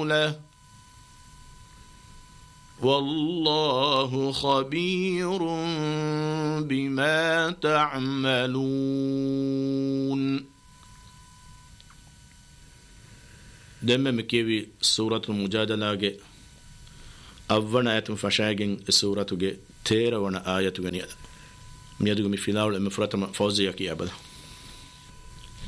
له والله خبير بما تعملون. دم مكيوي سورة المجادلة أول آية فشاقين سورة تيرا وانا آية غنية ميادو مفلاول مفرطة فوزية كي أبدا.